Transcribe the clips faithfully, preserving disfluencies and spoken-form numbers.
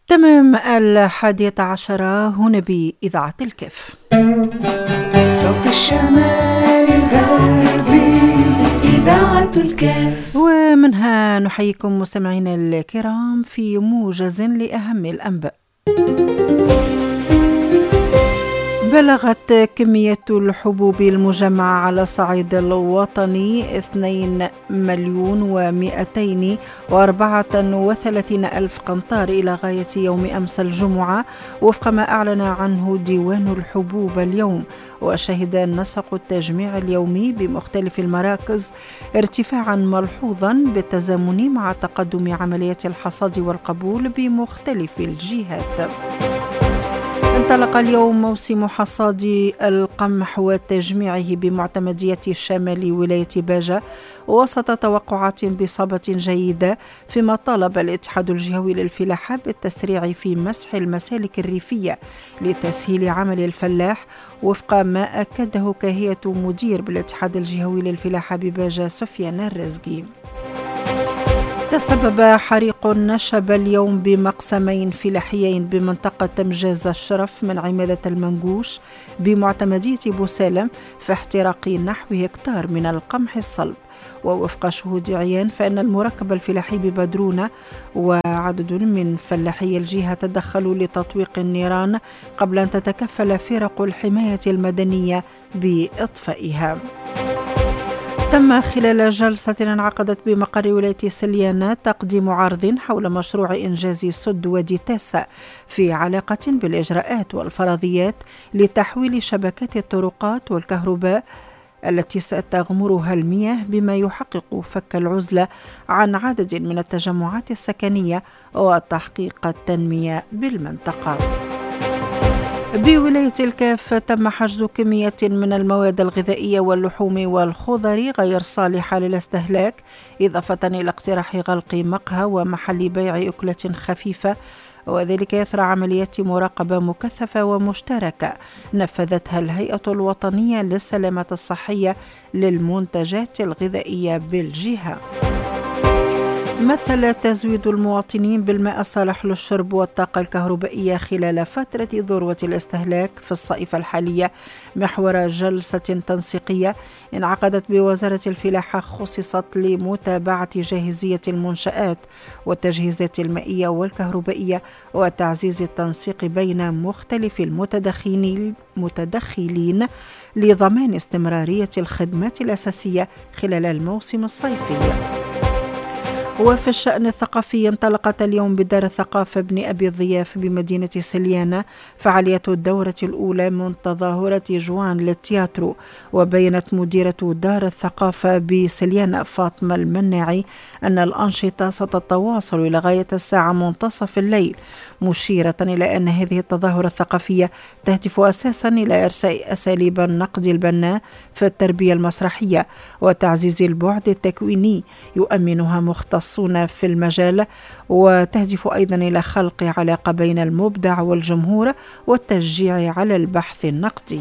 تمام الحادية عشرة هنا بإذاعة الكف. صوت الشمال الغربي إذاعة الكف، ومنها نحييكم مستمعينا الكرام في موجز لأهم الأنباء. بلغت كمية الحبوب المجمعة على الصعيد الوطني اثنين مليون ومئتين وأربعة وثلاثين ألف قنطار إلى غاية يوم أمس الجمعة، وفق ما أعلن عنه ديوان الحبوب اليوم. وشهد نسق التجميع اليومي بمختلف المراكز ارتفاعا ملحوظا بالتزامن مع تقدم عملية الحصاد والقبول بمختلف الجهات. انطلق اليوم موسم حصاد القمح وتجميعه بمعتمدية شمال ولاية باجة وسط توقعات بإصابة جيدة، فيما طالب الاتحاد الجهوي للفلاحة بالتسريع في مسح المسالك الريفية لتسهيل عمل الفلاح، وفق ما أكده كاهية مدير بالاتحاد الجهوي للفلاحة بباجة سفيان الرزقي. تسبب حريق نشب اليوم بمقسمين فلاحيين بمنطقة مجاز الشرف من عمادة المنقوش بمعتمدية بوسالم في احتراق نحو هكتار من القمح الصلب. ووفق شهود عيان فإن المركب الفلاحي ببدرونة وعدد من فلاحي الجهة تدخلوا لتطويق النيران قبل أن تتكفل فرق الحماية المدنية بإطفائها. تم خلال جلسة انعقدت بمقر ولاية سليانة تقديم عرض حول مشروع إنجاز سد وادي تاسع في علاقة بالإجراءات والفرضيات لتحويل شبكات الطرقات والكهرباء التي ستغمرها المياه، بما يحقق فك العزلة عن عدد من التجمعات السكنية وتحقيق التنمية بالمنطقة. بولاية الكاف تم حجز كمية من المواد الغذائية واللحوم والخضر غير صالحة للاستهلاك، إضافة إلى اقتراح غلق مقهى ومحل بيع أكلة خفيفة، وذلك يثرى عمليات مراقبة مكثفة ومشتركة نفذتها الهيئة الوطنية للسلامة الصحية للمنتجات الغذائية بالجهة. مثل تزويد المواطنين بالماء الصالح للشرب والطاقة الكهربائية خلال فترة ذروة الاستهلاك في الصيف الحالية محور جلسة تنسيقية انعقدت بوزارة الفلاحة خصصت لمتابعة جاهزية المنشآت والتجهيزات المائية والكهربائية وتعزيز التنسيق بين مختلف المتدخلين متدخلين لضمان استمرارية الخدمات الأساسية خلال الموسم الصيفي. وفي الشأن الثقافي انطلقت اليوم بدار الثقافة ابن أبي الضياف بمدينة سليانة فعالية الدورة الأولى من تظاهرة جوان للتياترو. وبينت مديرة دار الثقافة بسليانة فاطمة المناعي أن الأنشطة ستتواصل إلى غاية الساعة منتصف الليل، مشيرة إلى أن هذه التظاهرة الثقافية تهدف أساسا إلى إرساء أساليب النقد البناء في التربية المسرحية وتعزيز البعد التكويني يؤمنها مختص في المجال، وتهدف أيضا إلى خلق علاقة بين المبدع والجمهور والتشجيع على البحث النقدي.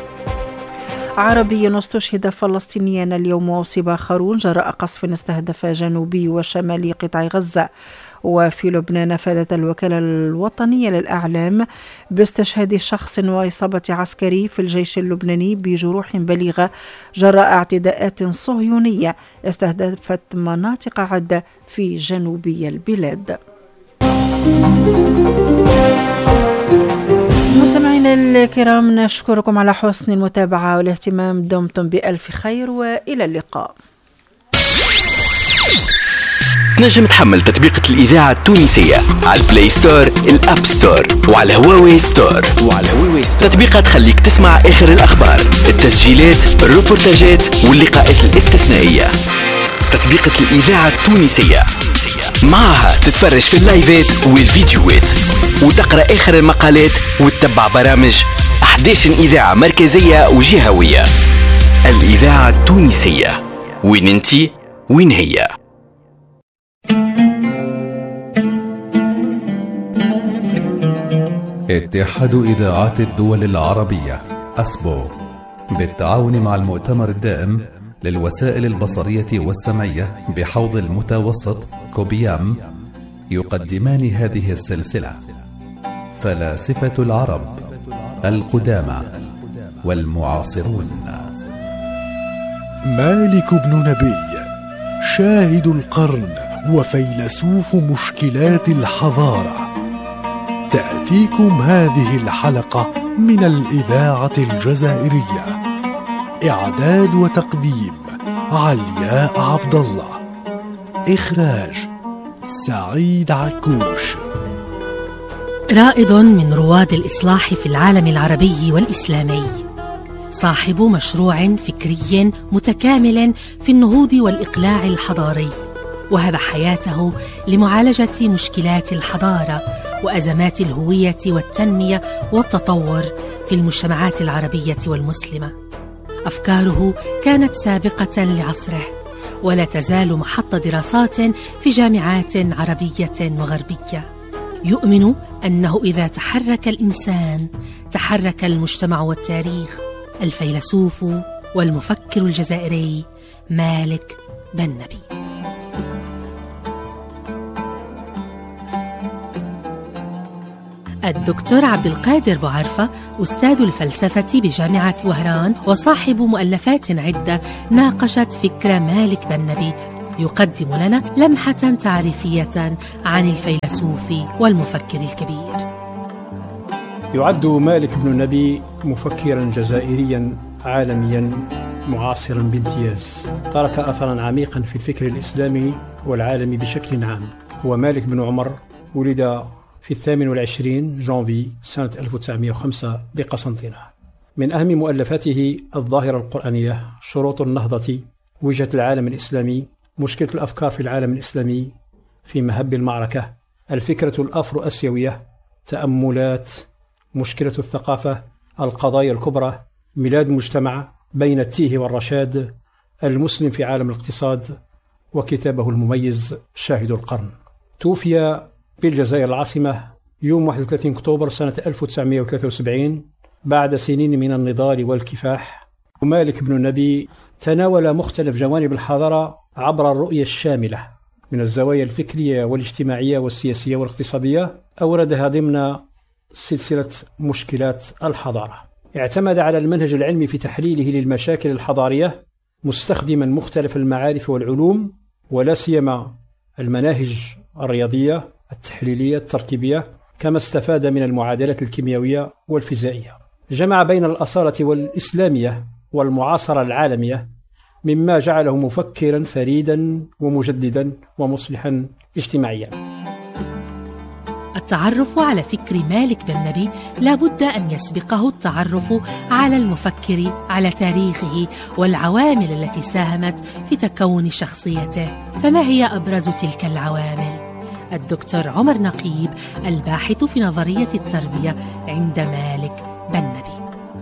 عربي استشهد فلسطينيان اليوم وأصيب آخرون جراء قصف استهدف جنوبي وشمالي قطاع غزة. وفي لبنان أفادت الوكالة الوطنية للأعلام باستشهاد شخص وإصابة عسكري في الجيش اللبناني بجروح بليغة جراء اعتداءات صهيونية استهدفت مناطق عدة في جنوبي البلاد. مستمعينا الكرام، نشكركم على حسن المتابعة والاهتمام، دمتم بألف خير وإلى اللقاء. تنجم تحمل تطبيقة الإذاعة التونسية على البلاي ستور، الأب ستور، وعلى هواوي ستور. وعلى هواوي ستور تطبيقات تخليك تسمع آخر الأخبار، التسجيلات، الروبورتاجات واللقاءات الاستثنائية. تطبيقة الإذاعة التونسية معها تتفرج في اللايفات والفيديوهات وتقرأ آخر المقالات وتتبع برامج أحد عشر إذاعة مركزية وجهوية. الإذاعة التونسية، وين انتي وين هي؟ اتحاد إذاعات الدول العربية أسبو بالتعاون مع المؤتمر الدائم للوسائل البصرية والسمعية بحوض المتوسط كوبيام يقدمان هذه السلسلة: فلاسفة العرب القدامى والمعاصرون. مالك بن نبي، شاهد القرن وفيلسوف مشكلات الحضارة. تأتيكم هذه الحلقة من الإذاعة الجزائرية. إعداد وتقديم علياء عبد الله. إخراج سعيد عكوش. رائد من رواد الإصلاح في العالم العربي والإسلامي، صاحب مشروع فكري متكامل في النهوض والإقلاع الحضاري، وهب حياته لمعالجة مشكلات الحضارة وأزمات الهوية والتنمية والتطور في المجتمعات العربية والمسلمة. أفكاره كانت سابقة لعصره، ولا تزال محط دراسات في جامعات عربية وغربية. يؤمن أنه إذا تحرك الإنسان تحرك المجتمع والتاريخ. الفيلسوف والمفكر الجزائري مالك بن نبي. الدكتور عبد القادر بوعرفة أستاذ الفلسفة بجامعة وهران وصاحب مؤلفات عدة ناقشت فكر مالك بن نبي، يقدم لنا لمحة تعريفية عن الفيلسوف والمفكر الكبير. يعد مالك بن نبي مفكرا جزائريا عالميا معاصرا بامتياز، ترك أثرا عميقا في الفكر الإسلامي والعالمي بشكل عام. هو مالك بن عمر، ولد في الثامن والعشرين جانفي سنة ألف وتسعمائة وخمسة بقسنطينة. من أهم مؤلفاته الظاهرة القرآنية، شروط النهضة، وجهة العالم الإسلامي، مشكلة الأفكار في العالم الإسلامي، في مهب المعركة، الفكرة الأفرو أسيوية، تأملات، مشكلة الثقافة، القضايا الكبرى، ميلاد مجتمع بين التيه والرشاد، المسلم في عالم الاقتصاد، وكتابه المميز شاهد القرن. توفي بالجزائر العاصمة يوم واحد وثلاثين أكتوبر سنة ألف وتسعمائة وثلاثة وسبعين بعد سنين من النضال والكفاح. مالك بن نبي تناول مختلف جوانب الحضارة عبر الرؤية الشاملة من الزوايا الفكرية والاجتماعية والسياسية والاقتصادية، أوردها ضمن سلسلة مشكلات الحضارة. اعتمد على المنهج العلمي في تحليله للمشاكل الحضارية، مستخدما مختلف المعارف والعلوم، ولا سيما المناهج الرياضية التحليلية التركيبية، كما استفاد من المعادلات الكيميائية والفيزيائية. جمع بين الأصالة والإسلامية والمعاصرة العالمية، مما جعله مفكرا فريدا ومجددا ومصلحا اجتماعيا. التعرف على فكر مالك بن نبي لا بد أن يسبقه التعرف على المفكر، على تاريخه والعوامل التي ساهمت في تكون شخصيته. فما هي أبرز تلك العوامل؟ الدكتور عمر نقيب، الباحث في نظرية التربية عند مالك بن نبي.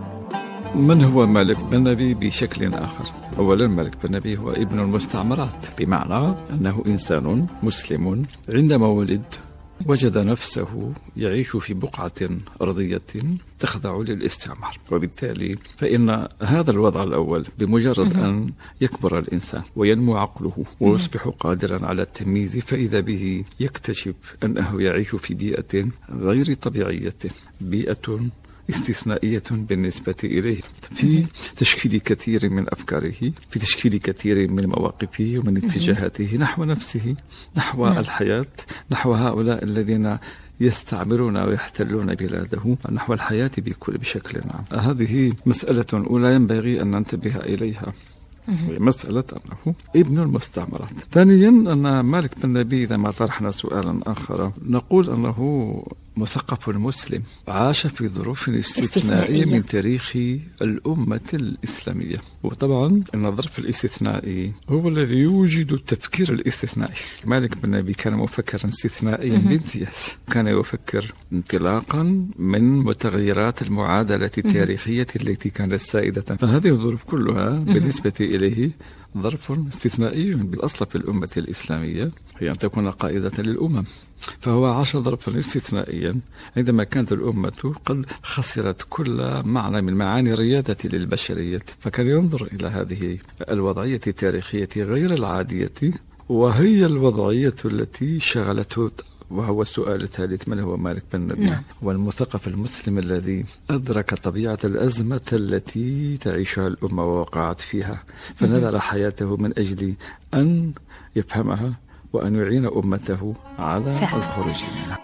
من هو مالك بن نبي بشكل آخر؟ أولا، مالك بن نبي هو ابن المستعمرات، بمعنى أنه إنسان مسلم عندما ولد وجد نفسه يعيش في بقعة أرضية تخضع للاستعمار، وبالتالي فإن هذا الوضع الأول بمجرد أن يكبر الإنسان وينمو عقله ويصبح قادرا على التمييز، فإذا به يكتشف أنه يعيش في بيئة غير طبيعية، بيئة استثنائية بالنسبة إليه، في تشكيل كثير من أفكاره، في تشكيل كثير من مواقفه ومن اتجاهاته نحو نفسه، نحو الحياة، نحو هؤلاء الذين يستعمرون ويحتلون بلاده، نحو الحياة بكل بشكل عام. هذه مسألة أولى ينبغي أن ننتبه إليها، مسألة أنه ابن المستعمرات. ثانيا، أن مالك بن نبي إذا ما طرحنا سؤالا آخر نقول أنه مثقف مسلم عاش في ظروف استثنائية من تاريخ الأمة الإسلامية، وطبعا أن الظرف الاستثنائي هو الذي يوجد التفكير الاستثنائي. مالك بن نبي كان مفكرا استثنائيا بامتياز، كان يفكر انطلاقا من متغيرات المعادلة التاريخية التي كانت سائدة، فهذه الظروف كلها بالنسبة إليه ظرف استثنائي بالأصل في الأمة الإسلامية، هي أن تكون قائدة للأمم. فهو عاش ظرفا استثنائيا عندما كانت الأمة قد خسرت كل معنى من معاني الريادة للبشرية، فكان ينظر إلى هذه الوضعية التاريخية غير العادية، وهي الوضعية التي شغلته وهو السؤال الثالث: من هو مالك بن نبي؟ نعم. هو المثقف المسلم الذي أدرك طبيعة الأزمة التي تعيشها الأمة ووقعت فيها، فنذر حياته من أجل أن يفهمها وأن يعين أمته على الخروج منها.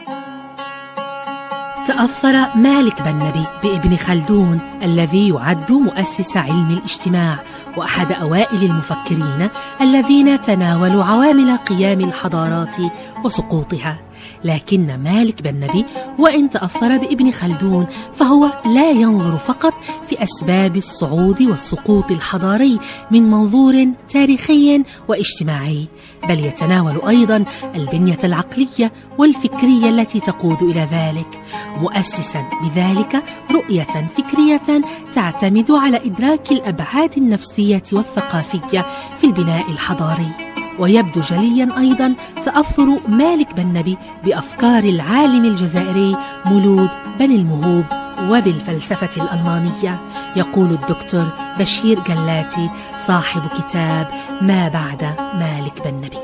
تأثر مالك بن نبي بابن خلدون الذي يعد مؤسس علم الاجتماع وأحد أوائل المفكرين الذين تناولوا عوامل قيام الحضارات وسقوطها. لكن مالك بن نبي وإن تأثر بابن خلدون فهو لا ينظر فقط في أسباب الصعود والسقوط الحضاري من منظور تاريخي واجتماعي، بل يتناول أيضا البنية العقلية والفكرية التي تقود إلى ذلك، مؤسسا بذلك رؤية فكرية تعتمد على إدراك الأبعاد النفسية والثقافية في البناء الحضاري. ويبدو جليا أيضا تأثر مالك بن نبي بأفكار العالم الجزائري مولود بن المهوب وبالفلسفة الألمانية. يقول الدكتور بشير جلاتي صاحب كتاب ما بعد مالك بن نبي: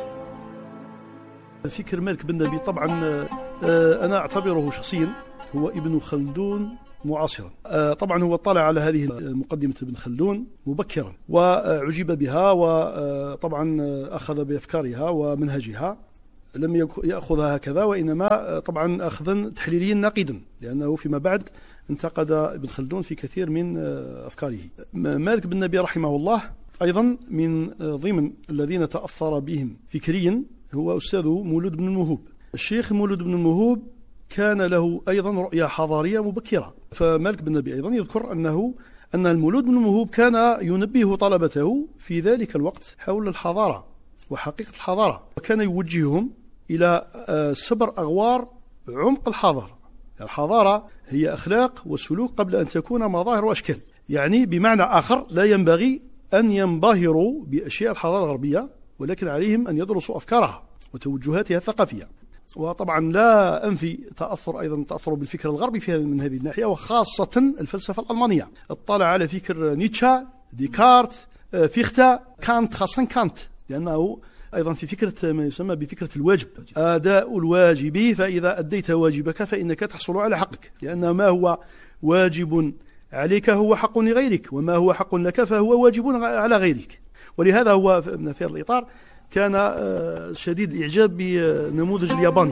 فكر مالك بن نبي طبعا أنا أعتبره شخصيا هو ابن خلدون معاصرا. طبعا هو اطلع على هذه المقدمة ابن خلدون مبكرا وعجب بها، وطبعا أخذ بأفكارها ومنهجها، لم يأخذها هكذا وإنما طبعا أخذا تحليليا نقيدا، لأنه فيما بعد انتقد ابن خلدون في كثير من أفكاره. مالك بن نبي رحمه الله أيضا من ضمن الذين تأثر بهم فكريا هو أستاذه مولود بن المهوب. الشيخ مولود بن المهوب كان له أيضا رؤية حضارية مبكرة، فمالك بن نبي أيضا يذكر أنه أن المولود بن المهوب كان ينبه طلبته في ذلك الوقت حول الحضارة وحقيقة الحضارة، وكان يوجههم إلى سبر أغوار عمق الحضارة. الحضارة هي أخلاق وسلوك قبل أن تكون مظاهر وأشكال، يعني بمعنى آخر لا ينبغي أن ينبهروا بأشياء الحضارة الغربية، ولكن عليهم أن يدرسوا أفكارها وتوجهاتها الثقافية. وطبعا لا أنفي تأثر أيضا تأثر بالفكر الغربي في من هذه الناحية، وخاصة الفلسفة الألمانية. اطلع على فكر نيتشه، ديكارت، فيخته، كانت، خاصة كانت، لأنه أيضا في فكرة ما يسمى بفكرة الواجب، أداء الواجب، فإذا أديت واجبك فإنك تحصل على حقك، لأن ما هو واجب عليك هو حق لغيرك، وما هو حق لك فهو واجب على غيرك. ولهذا هو في هذا الإطار كان شديد الإعجاب بنموذج الياباني.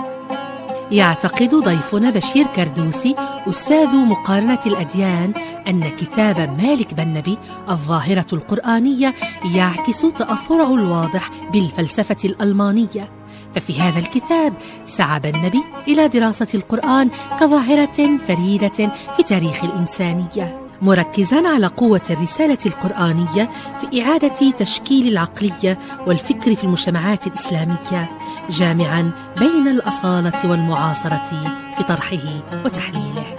يعتقد ضيفنا بشير كردوسي أستاذ مقارنة الأديان أن كتاب مالك بن نبي الظاهرة القرآنية يعكس تأثره الواضح بالفلسفة الألمانية، ففي هذا الكتاب سعى بن نبي إلى دراسة القرآن كظاهرة فريدة في تاريخ الإنسانية، مركزا على قوة الرسالة القرآنية في إعادة تشكيل العقلية والفكر في المجتمعات الإسلامية، جامعا بين الأصالة والمعاصرة في طرحه وتحليله.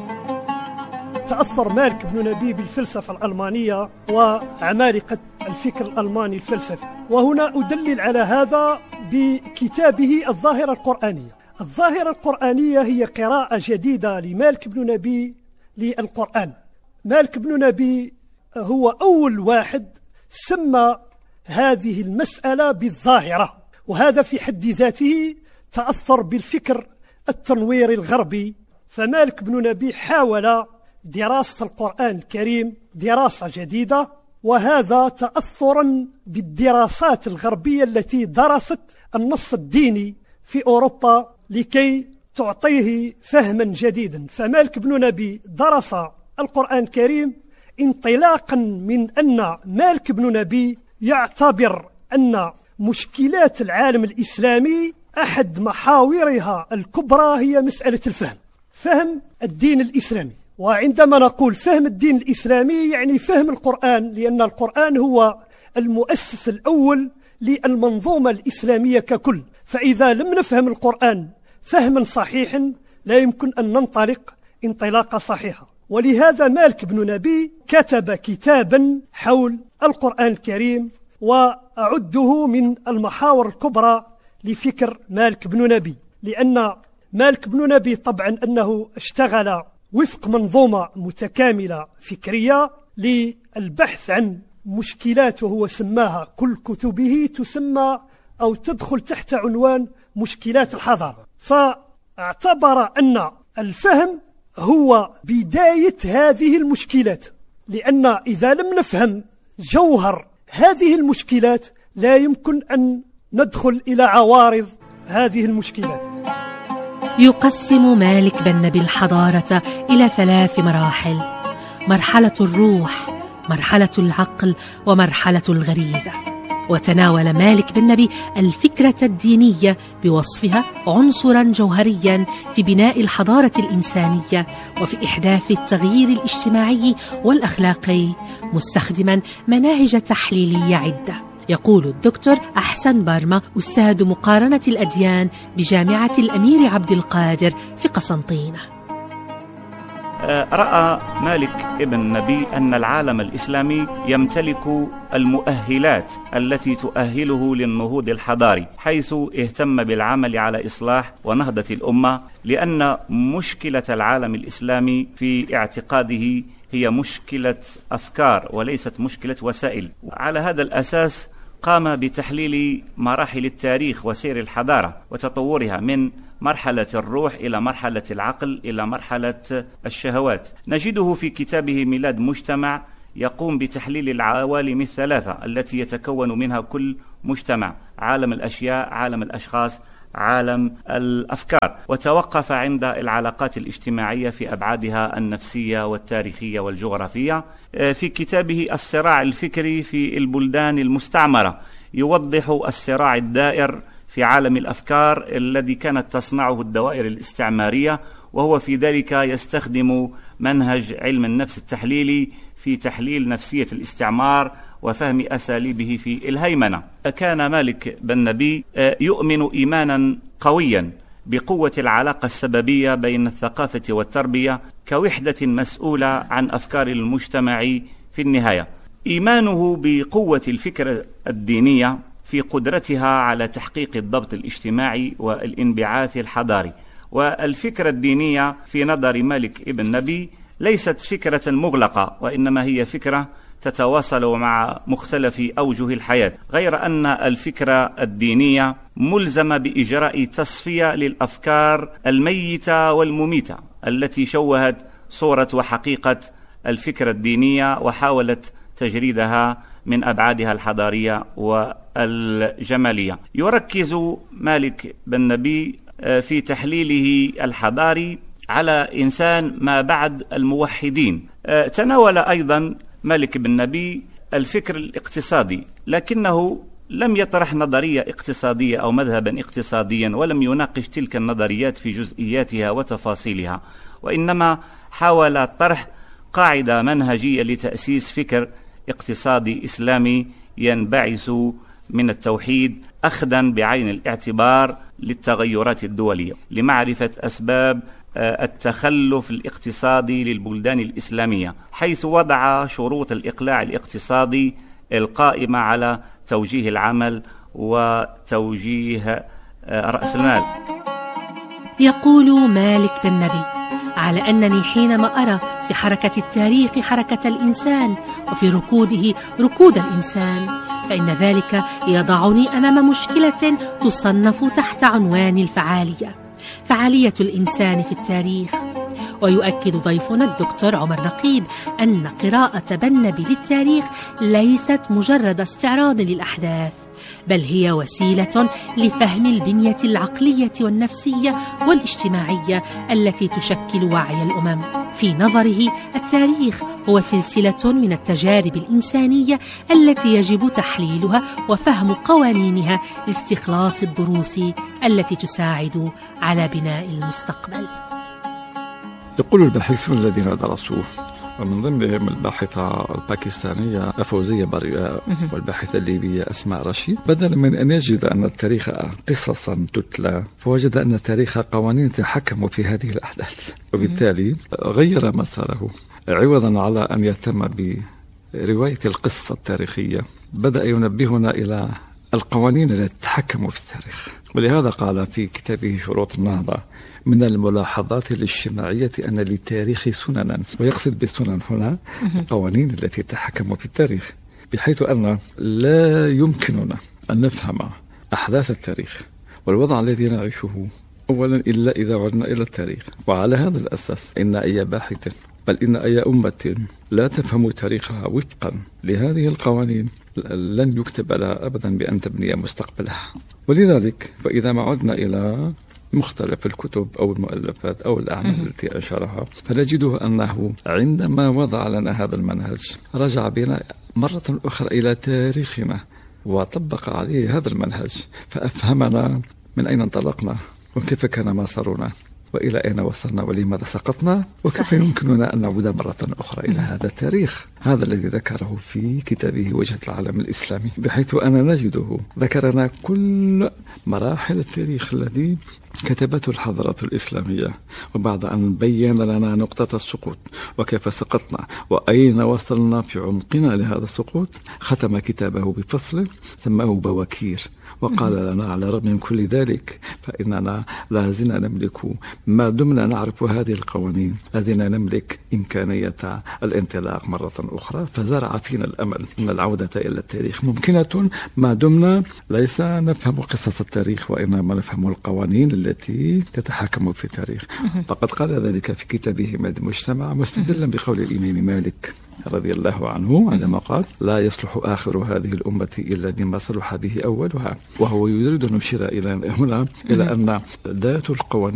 تأثر مالك بن نبي بالفلسفة الألمانية وعمالقة الفكر الألماني الفلسفي، وهنا أدلل على هذا بكتابه الظاهرة القرآنية. الظاهرة القرآنية هي قراءة جديدة لمالك بن نبي للقرآن. مالك بن نبي هو أول واحد سمى هذه المسألة بالظاهرة، وهذا في حد ذاته تأثر بالفكر التنويري الغربي. فمالك بن نبي حاول دراسة القرآن الكريم دراسة جديدة، وهذا تأثرا بالدراسات الغربية التي درست النص الديني في أوروبا لكي تعطيه فهما جديدا. فمالك بن نبي درس القرآن الكريم انطلاقا من أن مالك بن نبي يعتبر أن مشكلات العالم الإسلامي أحد محاورها الكبرى هي مسألة الفهم، فهم الدين الإسلامي. وعندما نقول فهم الدين الإسلامي يعني فهم القرآن، لأن القرآن هو المؤسس الأول للمنظومة الإسلامية ككل. فإذا لم نفهم القرآن فهما صحيحا لا يمكن أن ننطلق انطلاقة صحيحة. ولهذا مالك بن نبي كتب كتابا حول القرآن الكريم، وأعده من المحاور الكبرى لفكر مالك بن نبي، لأن مالك بن نبي طبعا أنه اشتغل وفق منظومة متكاملة فكرية للبحث عن مشكلات، وهو سماها كل كتبه تسمى أو تدخل تحت عنوان مشكلات الحضارة، فاعتبر أن الفهم هو بداية هذه المشكلات، لأن إذا لم نفهم جوهر هذه المشكلات لا يمكن أن ندخل إلى عوارض هذه المشكلات. يقسم مالك بن نبي الحضارة إلى ثلاث مراحل: مرحلة الروح، مرحلة العقل، ومرحلة الغريزة. وتناول مالك بن نبي الفكرة الدينية بوصفها عنصرا جوهريا في بناء الحضارة الإنسانية وفي إحداث التغيير الاجتماعي والأخلاقي، مستخدما مناهج تحليلية عدة. يقول الدكتور أحسن برمة أستاذ مقارنة الأديان بجامعة الأمير عبد القادر في قسنطينة: رأى مالك ابن نبي أن العالم الإسلامي يمتلك المؤهلات التي تؤهله للنهوض الحضاري، حيث اهتم بالعمل على إصلاح ونهضة الأمة، لأن مشكلة العالم الإسلامي في اعتقاده هي مشكلة أفكار وليست مشكلة وسائل. على هذا الأساس قام بتحليل مراحل التاريخ وسير الحضارة وتطورها من مرحلة الروح إلى مرحلة العقل إلى مرحلة الشهوات. نجده في كتابه ميلاد مجتمع يقوم بتحليل العوالم الثلاثة التي يتكون منها كل مجتمع: عالم الأشياء، عالم الأشخاص، عالم الأفكار، وتوقف عند العلاقات الاجتماعية في أبعادها النفسية والتاريخية والجغرافية. في كتابه الصراع الفكري في البلدان المستعمرة يوضح الصراع الدائر في عالم الأفكار الذي كانت تصنعه الدوائر الاستعمارية، وهو في ذلك يستخدم منهج علم النفس التحليلي في تحليل نفسية الاستعمار وفهم أساليبه في الهيمنة. كان مالك بن نبي يؤمن إيمانا قويا بقوة العلاقة السببية بين الثقافة والتربية كوحدة مسؤولة عن أفكار المجتمع في النهاية. إيمانه بقوة الفكرة الدينية في قدرتها على تحقيق الضبط الاجتماعي والانبعاث الحضاري. والفكرة الدينية في نظر مالك ابن نبي ليست فكرة مغلقة، وإنما هي فكرة تتواصل مع مختلف أوجه الحياة، غير أن الفكرة الدينية ملزمة بإجراء تصفية للأفكار الميتة والمميتة التي شوهت صورة وحقيقة الفكرة الدينية وحاولت تجريدها من أبعادها الحضارية والجمالية. يركز مالك بن نبي في تحليله الحضاري على إنسان ما بعد الموحدين. تناول أيضا مالك بن نبي الفكر الاقتصادي، لكنه لم يطرح نظرية اقتصادية أو مذهبا اقتصاديا، ولم يناقش تلك النظريات في جزئياتها وتفاصيلها، وإنما حاول طرح قاعدة منهجية لتأسيس فكر اقتصادي إسلامي ينبعث من التوحيد، أخذا بعين الاعتبار للتغيرات الدولية لمعرفة أسباب التخلف الاقتصادي للبلدان الإسلامية، حيث وضع شروط الإقلاع الاقتصادي القائمة على توجيه العمل وتوجيه رأس المال. يقول مالك بن نبي: على أنني حينما أرى في حركة التاريخ حركة الإنسان وفي ركوده ركود الإنسان، فإن ذلك يضعني أمام مشكلة تصنف تحت عنوان الفعالية، فعالية الإنسان في التاريخ. ويؤكد ضيفنا الدكتور عمر نقيب أن قراءة بن نبي للتاريخ ليست مجرد استعراض للأحداث، بل هي وسيلة لفهم البنية العقلية والنفسية والاجتماعية التي تشكل وعي الأمم. في نظره التاريخ هو سلسلة من التجارب الإنسانية التي يجب تحليلها وفهم قوانينها لاستخلاص الدروس التي تساعد على بناء المستقبل. يقول الباحثون الذين درسوه، ومن ضمنهم الباحثة الباكستانية فوزية بريئة والباحثة الليبية أسماء رشيد، بدلا من أن يجد أن التاريخ قصصا تتلى، فوجد أن التاريخ قوانين تحكم في هذه الأحداث، وبالتالي غير مساره. عوضا على أن يهتم برواية القصة التاريخية، بدأ ينبهنا إلى القوانين التي تتحكم في التاريخ. ولهذا قال في كتابه شروط النهضة: من الملاحظات الاجتماعية أن للتاريخ سننا، ويقصد بالسنن هنا القوانين التي تتحكم في التاريخ، بحيث أن لا يمكننا أن نفهم أحداث التاريخ والوضع الذي نعيشه أولا إلا إذا عدنا إلى التاريخ. وعلى هذا الأساس إن أي باحث بل إن أي أمة لا تفهم تاريخها وفقا لهذه القوانين لن يكتب لها أبدا بأن تبني مستقبلها. ولذلك فإذا ما عدنا إلى مختلف الكتب أو المؤلفات أو الأعمال التي أنشرها فنجده أنه عندما وضع لنا هذا المنهج رجع بنا مرة أخرى إلى تاريخنا وطبق عليه هذا المنهج فأفهمنا من أين انطلقنا وكيف كان مسارنا وإلى أين وصلنا ولماذا سقطنا وكيف صحيح. يمكننا أن نعود مرة أخرى إلى هذا التاريخ. هذا الذي ذكره في كتابه وجهة العالم الإسلامي، بحيث أنا نجده ذكرنا كل مراحل التاريخ الذي كتبته الحضارة الإسلامية، وبعد أن بين لنا نقطة السقوط وكيف سقطنا وأين وصلنا في عمقنا لهذا السقوط، ختم كتابه بفصل سماه بواكير وقال لنا على الرغم من كل ذلك فإننا لازلنا نملك ما دمنا نعرف هذه القوانين، لازلنا نملك إمكانية الانطلاق مرة أخرى. فزرع فينا الأمل أن العودة إلى التاريخ ممكنة ما دمنا ليس نفهم قصص التاريخ وإنما نفهم القوانين التي تتحكم في التاريخ. فقد قال ذلك في كتابه ماد المجتمع مستدلا بقول الإمام مالك رضي الله عنه عندما قال: لا يصلح آخر هذه الأمة إلا بما صلح به أولها. وهو يريد أن يشير إلى هنا إلى أن ذات القوانين